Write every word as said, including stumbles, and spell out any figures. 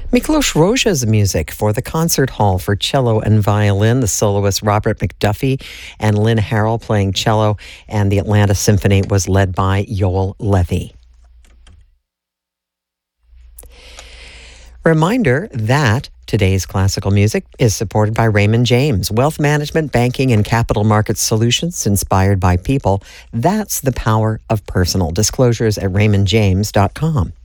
Miklos Rozsa's music for the concert hall for cello and violin, the soloist Robert McDuffie and Lynn Harrell playing cello, and the Atlanta Symphony was led by Yoel Levy. Reminder that today's classical music is supported by Raymond James, wealth management, banking, and capital markets solutions inspired by people. That's the power of personal. Disclosures at raymond james dot com.